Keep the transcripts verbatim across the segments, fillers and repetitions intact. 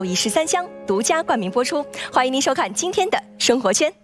以十三香独家冠名播出，欢迎您收看今天的生活圈。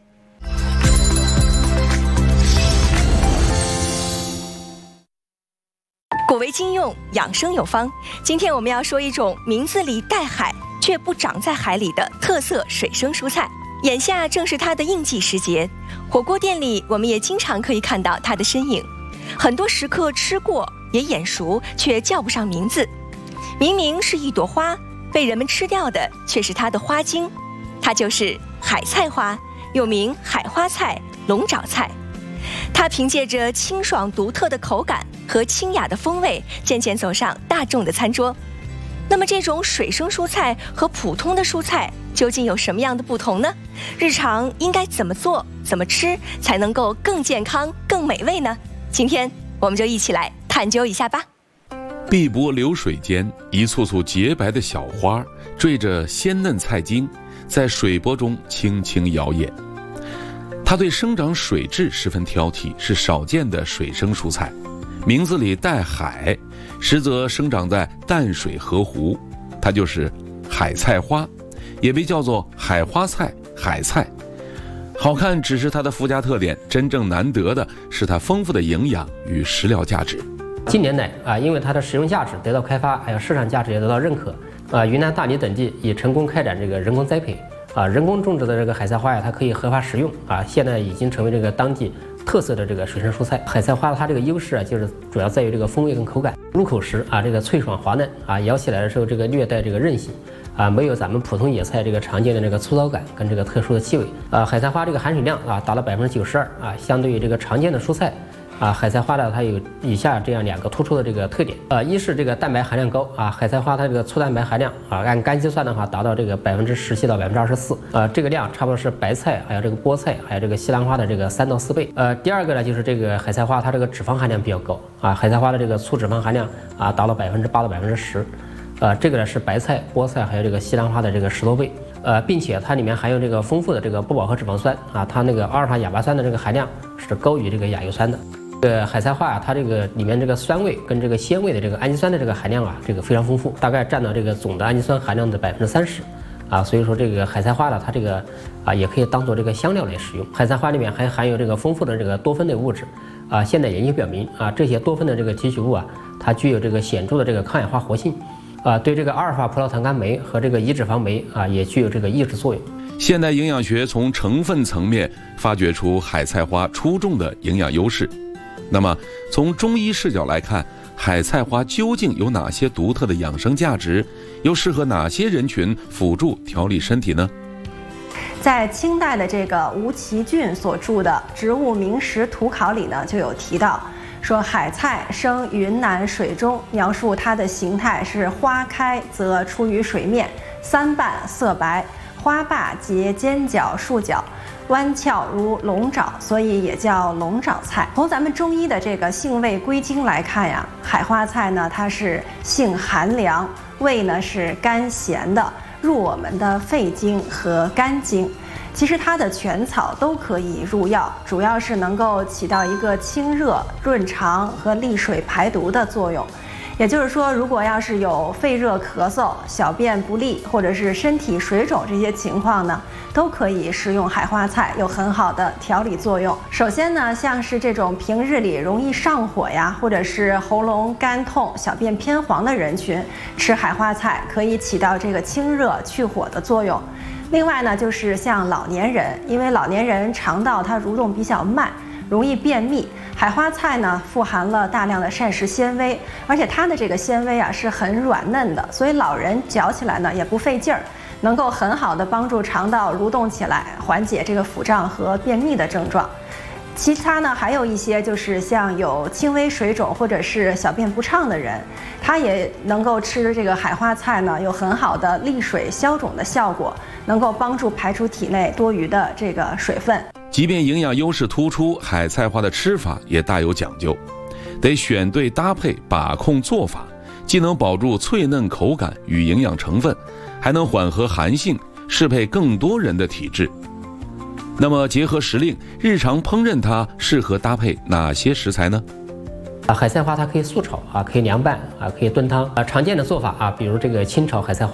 古为今用，养生有方。今天我们要说一种名字里带海却不长在海里的特色水生蔬菜。眼下正是它的应季时节，火锅店里我们也经常可以看到它的身影。很多食客吃过也眼熟，却叫不上名字。明明是一朵花，被人们吃掉的却是它的花茎。它就是海菜花，又名海花菜、龙爪菜。它凭借着清爽独特的口感和清雅的风味，渐渐走上大众的餐桌。那么这种水生蔬菜和普通的蔬菜究竟有什么样的不同呢？日常应该怎么做、怎么吃才能够更健康、更美味呢？今天我们就一起来探究一下吧。 碧波流水间，一簇簇洁白的小花缀着鲜嫩菜茎，在水波中轻轻摇曳。它对生长水质十分挑剔，是少见的水生蔬菜。名字里带海，实则生长在淡水河湖。它就是海菜花，也被叫做海花菜、海菜。好看只是它的附加特点，真正难得的是它丰富的营养与食疗价值。 近年来啊，因为它的食用价值得到开发，还有市场价值也得到认可，啊，云南大理等地已成功开展这个人工栽培，啊，人工种植的这个海菜花呀，它可以合法食用，啊，现在已经成为这个当地特色的这个水生蔬菜。海菜花它这个优势啊，就是主要在于这个风味跟口感，入口时啊，这个脆爽滑嫩，啊，咬起来的时候这个略带这个韧性，啊，没有咱们普通野菜这个常见的这个粗糙感跟这个特殊的气味，啊，海菜花这个含水量啊达到百分之九十二，啊，相对于这个常见的蔬菜。啊，海菜花呢，它有以下这样两个突出的这个特点，呃，一是这个蛋白含量高啊，海菜花它这个粗蛋白含量啊，按干计算的话，达到这个百分之十七到百分之二十四，呃，这个量差不多是白菜还有这个菠菜还有这个西兰花的这个三到四倍。呃，第二个呢，就是这个海菜花它这个脂肪含量比较高啊，海菜花的这个粗脂肪含量啊，达到百分之八到百分之十，呃，这个呢是白菜、菠菜还有这个西兰花的这个十多倍。呃，并且它里面含有这个丰富的这个不饱和脂肪酸啊，它那个阿尔法亚麻酸的这个含量是高于这个亚油酸的。这个海菜花啊，它这个里面这个酸味跟这个鲜味的这个氨基酸的这个含量啊，这个非常丰富，大概占到这个总的氨基酸含量的百分之三十，啊，所以说这个海菜花呢，它这个啊也可以当做这个香料来使用。海菜花里面还含有这个丰富的这个多酚类物质，啊，现在研究表明啊，这些多酚的这个提取物啊，它具有这个显著的这个抗氧化活性，啊，对这个阿尔法葡萄糖苷酶和这个乙脂肪酶啊也具有这个抑制作用。 现代营养学从成分层面发掘出海菜花出众的营养优势。那么从中医视角来看，海菜花究竟有哪些独特的养生价值，又适合哪些人群辅助调理身体呢？ 在清代的这个吴奇俊所著的《植物名实图考》里呢，就有提到说，海菜生云南水中，描述它的形态是花开则出于水面，三瓣色白，花瓣结尖角数角，弯翘如龙爪，所以也叫龙爪菜。从咱们中医的这个性味归经来看呀，海花菜呢，它是性寒凉，味呢是甘咸的，入我们的肺经和肝经。其实它的全草都可以入药，主要是能够起到一个清热、润肠和利水排毒的作用。也就是说，如果要是有肺热咳嗽、小便不利或者是身体水肿这些情况呢，都可以食用海花菜，有很好的调理作用。首先呢，像是这种平日里容易上火呀，或者是喉咙干痛、小便偏黄的人群，吃海花菜可以起到这个清热去火的作用。另外呢，就是像老年人，因为老年人肠道它蠕动比较慢，容易便秘，海花菜呢富含了大量的膳食纤维，而且它的这个纤维啊是很软嫩的，所以老人嚼起来呢也不费劲儿，能够很好的帮助肠道蠕动起来，缓解这个腹胀和便秘的症状。其他呢还有一些就是像有轻微水肿或者是小便不畅的人，他也能够吃这个海花菜呢，有很好的利水消肿的效果，能够帮助排出体内多余的这个水分。 即便营养优势突出，海菜花的吃法也大有讲究，得选对搭配，把控做法，既能保住脆嫩口感与营养成分，还能缓和寒性，适配更多人的体质。那么结合时令，日常烹饪它适合搭配哪些食材呢？ 啊，海菜花它可以素炒啊，可以凉拌啊，可以炖汤啊。常见的做法啊，比如这个清炒海菜花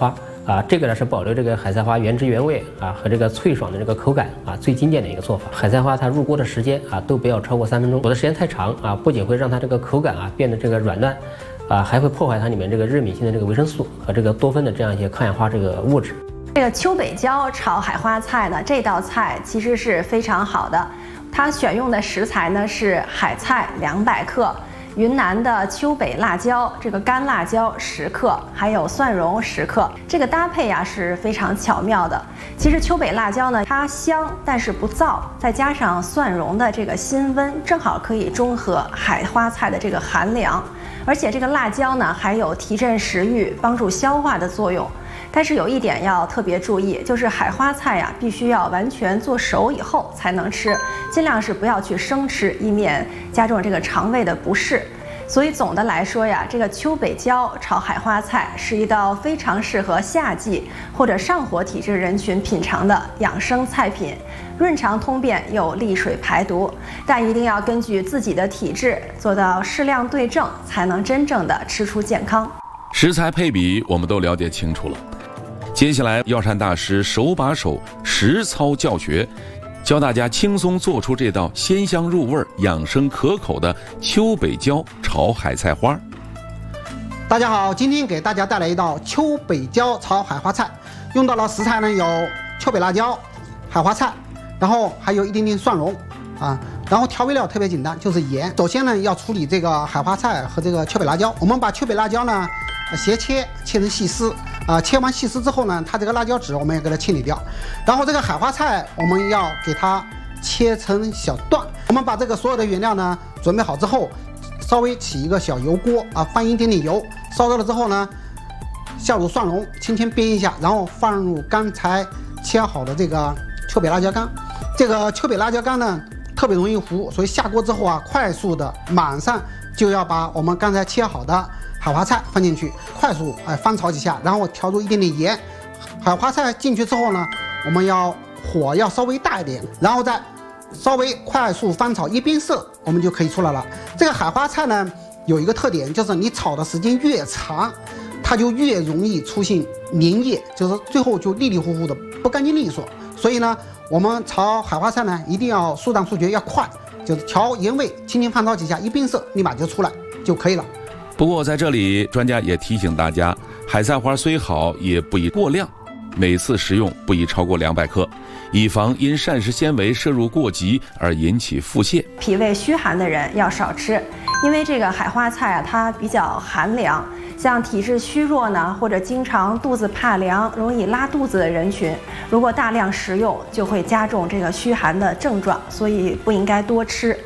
啊，这个呢是保留这个海菜花原汁原味啊和这个脆爽的这个口感啊最经典的一个做法。海菜花它入锅的时间啊都不要超过三分钟，煮的时间太长啊，不仅会让它这个口感啊变得这个软烂，啊还会破坏它里面这个日敏性的这个维生素和这个多酚的这样一些抗氧化这个物质。 这个秋北椒炒海花菜呢，这道菜其实是非常好的，它选用的食材呢是海菜两百克。云南的秋北辣椒，这个干辣椒十克，还有蒜蓉十克，这个搭配呀是非常巧妙的。其实秋北辣椒呢，它香但是不燥，再加上蒜蓉的这个辛温，正好可以中和海花菜的这个寒凉。而且这个辣椒呢，还有提振食欲、帮助消化的作用。但是有一点要特别注意，就是海花菜呀，必须要完全做熟以后才能吃，尽量是不要去生吃，以免加重这个肠胃的不适。所以总的来说呀，这个秋北椒炒海花菜是一道非常适合夏季或者上火体质人群品尝的养生菜品，润肠通便又利水排毒，但一定要根据自己的体质做到适量对症，才能真正的吃出健康。 食材配比我们都了解清楚了，接下来药膳大师手把手实操教学，教大家轻松做出这道鲜香入味、养生可口的秋北椒炒海菜花。 大家好，今天给大家带来一道秋北椒炒海花菜，用到的食材呢有秋北辣椒、海花菜，然后还有一点点蒜蓉啊，然后调味料特别简单，就是盐。首先呢要处理这个海花菜和这个秋北辣椒，我们把秋北辣椒呢斜切，切成细丝。啊、呃，切完细丝之后呢，它这个辣椒籽我们也给它清理掉，然后这个海花菜我们要给它切成小段。我们把这个所有的原料呢准备好之后，稍微起一个小油锅啊，放一点点油，烧热了之后呢，下入蒜蓉，轻轻煸一下，然后放入刚才切好的这个秋北辣椒干。这个秋北辣椒干呢特别容易糊，所以下锅之后啊，快速的马上就要把我们刚才切好的海花菜放进去，快速哎翻炒几下，然后调入一点点盐。海花菜进去之后呢，我们要火要稍微大一点，然后再稍微快速翻炒一变色，我们就可以出来了。这个海花菜呢有一个特点，就是你炒的时间越长，它就越容易出现粘液，就是最后就粒粒糊糊的不干净利索。所以呢，我们炒海花菜呢一定要速战速决，要快，就是调盐味，轻轻翻炒几下，一变色立马就出来就可以了。 不过在这里，专家也提醒大家，海菜花虽好，也不宜过量，每次食用不宜超过两百克，以防因膳食纤维摄入过急而引起腹泻。 脾胃虚寒的人要少吃，因为这个海花菜啊，它比较寒凉，像体质虚弱呢，或者经常肚子怕凉、容易拉肚子的人群，如果大量食用，就会加重这个虚寒的症状，所以不应该多吃。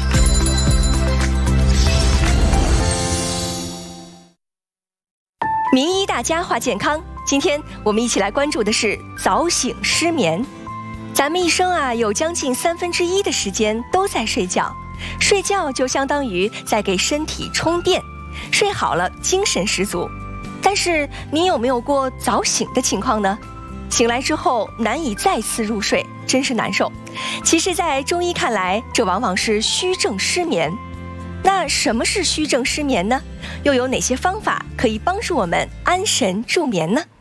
名医大家话健康，今天我们一起来关注的是早醒失眠。咱们一生啊，有将近三分之一的时间都在睡觉，睡觉就相当于在给身体充电，睡好了精神十足。但是你有没有过早醒的情况呢？醒来之后难以再次入睡，真是难受。其实在中医看来，这往往是虚症失眠。那什么是虚症失眠呢？又有哪些方法可以帮助我们安神助眠呢？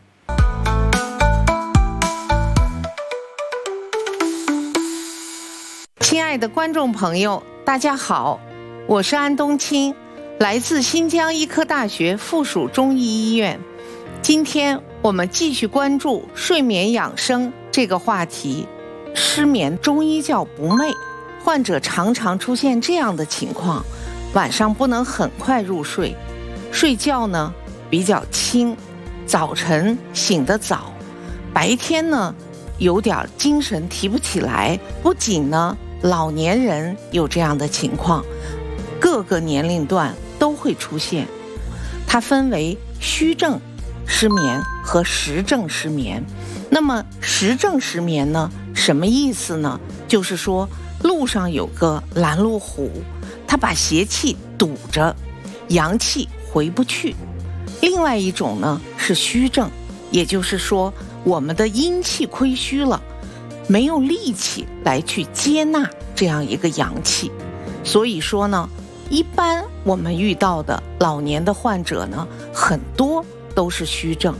亲爱的观众朋友，大家好，我是安冬青，来自新疆医科大学附属中医医院。今天我们继续关注睡眠养生这个话题。失眠中医叫不寐，患者常常出现这样的情况，晚上不能很快入睡，睡觉呢比较轻，早晨醒得早，白天呢有点精神提不起来。不仅呢老年人有这样的情况，各个年龄段都会出现。它分为虚症失眠和实症失眠。那么实症失眠呢，什么意思呢？就是说路上有个拦路虎，它把邪气堵着，阳气回不去。另外一种呢是虚症，也就是说我们的阴气亏虚了，没有力气来去接纳这样一个阳气。所以说呢，一般我们遇到的老年的患者呢，很多都是虚症。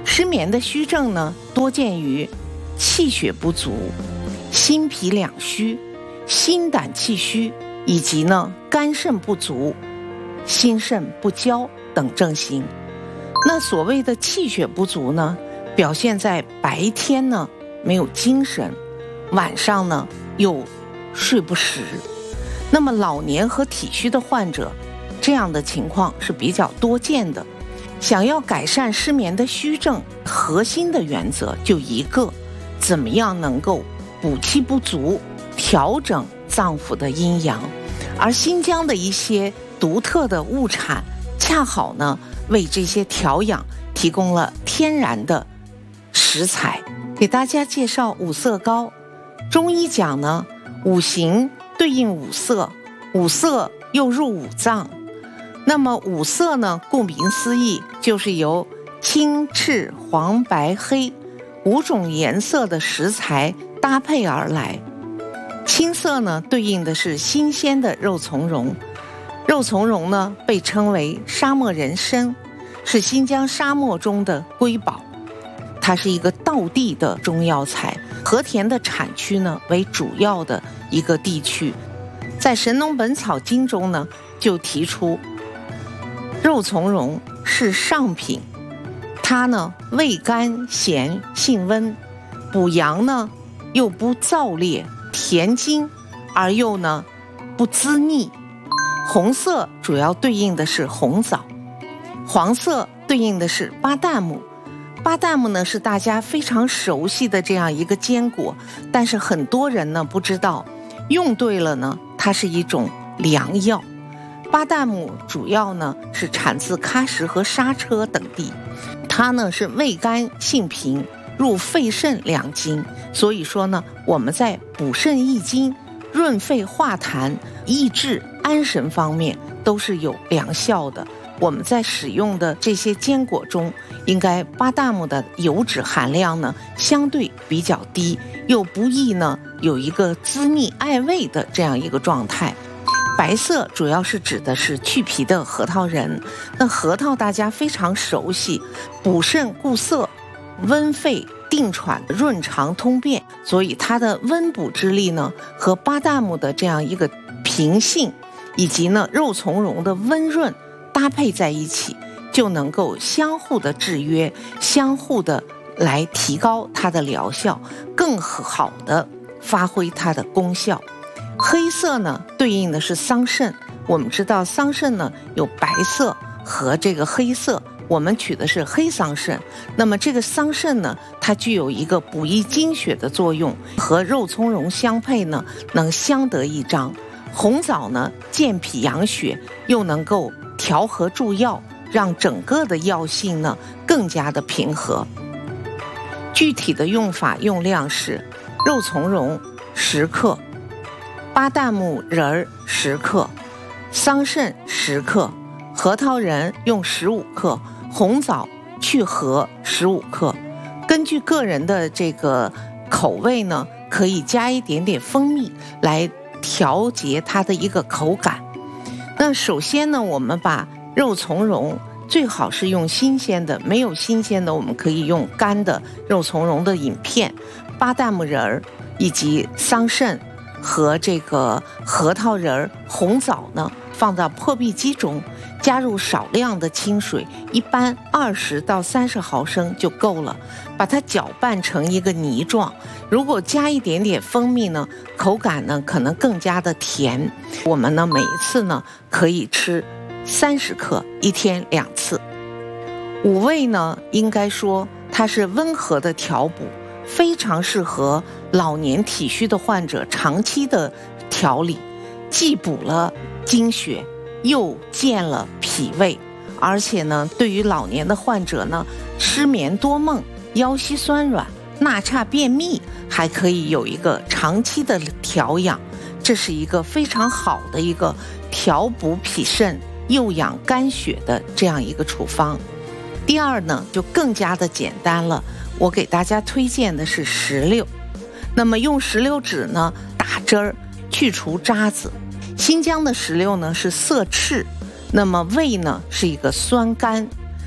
失眠的虚症呢，多见于气血不足、心脾两虚、心胆气虚，以及呢肝肾不足、心肾不交等症型。那所谓的气血不足呢，表现在白天呢没有精神，晚上呢又睡不实。那么老年和体虚的患者，这样的情况是比较多见的。想要改善失眠的虚症，核心的原则就一个，怎么样能够补气不足，调整脏腑的阴阳。而新疆的一些独特的物产，恰好呢为这些调养提供了天然的食材。给大家介绍五色膏。中医讲呢，五行对应五色，五色又入五脏。那么五色呢，顾名思义，就是由青、赤、黄、白、黑五种颜色的食材搭配而来。青色呢，对应的是新鲜的肉苁蓉。肉苁蓉呢，被称为沙漠人参，是新疆沙漠中的瑰宝。它是一个道地的中药材，和田的产区呢为主要的一个地区。在《神农本草经》中呢，就提出肉苁蓉是上品，它呢味甘咸性温，补阳呢又不燥烈，甜津而又呢不滋腻。红色主要对应的是红枣，黄色对应的是巴旦木。巴旦木呢是大家非常熟悉的这样一个坚果，但是很多人呢不知道，用对了呢，它是一种良药。巴旦木主要呢是产自喀什和莎车等地，它呢是味甘性平，入肺肾两经，所以说呢，我们在补肾益精、润肺化痰、益智安神方面都是有良效的。我们在使用的这些坚果中，应该巴旦木的油脂含量呢相对比较低，又不易呢有一个滋腻爱味的这样一个状态。白色主要是指的是去皮的核桃仁。那核桃大家非常熟悉，补肾固涩、温肺定喘、润肠通便，所以它的温补之力呢和巴旦木的这样一个平性，以及呢肉苁蓉的温润搭配在一起，就能够相互的制约，相互的来提高它的疗效，更好的发挥它的功效。黑色呢对应的是桑葚，我们知道桑葚呢有白色和这个黑色，我们取的是黑桑葚。那么这个桑葚呢，它具有一个补益精血的作用，和肉苁蓉相配呢，能相得益彰。红枣呢健脾养血，又能够调和助药，让整个的药性呢更加的平和。具体的用法用量是肉苁蓉十克，巴旦木仁儿十克，桑葚十克，核桃仁用十五克，红枣去核十五克。根据个人的这个口味呢，可以加一点点蜂蜜来调节它的一个口感。那首先呢，我们把肉苁蓉最好是用新鲜的，没有新鲜的我们可以用干的肉苁蓉的饮片，巴旦木仁儿以及桑葚和这个核桃仁儿、红枣呢放到破壁机中，加入少量的清水，一般二十到三十毫升就够了，把它搅拌成一个泥状。如果加一点点蜂蜜呢，口感呢可能更加的甜。我们呢每一次呢可以吃三十克，一天两次。五味呢应该说它是温和的调补，非常适合老年体虚的患者长期的调理，既补了精血，又健了脾胃，而且呢，对于老年的患者呢，失眠多梦、腰膝酸软、纳差便秘，还可以有一个长期的调养，这是一个非常好的一个调补脾肾、幼养肝血的这样一个处方。第二呢，就更加的简单了，我给大家推荐的是石榴。那么用石榴籽呢打汁儿，去除渣子。新疆的石榴呢是色赤，那么味呢是一个酸甘。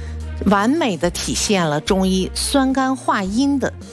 完美的体现了中医酸甘化阴的